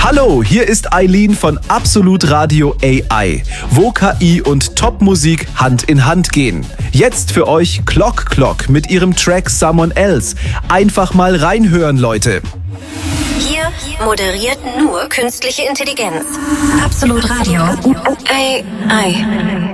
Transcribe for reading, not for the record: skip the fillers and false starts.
Hallo, hier ist Eileen von Absolut Radio AI, wo KI und Top-Musik Hand in Hand gehen. Jetzt für euch Clock Clock mit ihrem Track Someone Else. Einfach mal reinhören, Leute. Hier moderiert nur künstliche Intelligenz. Absolut Radio AI.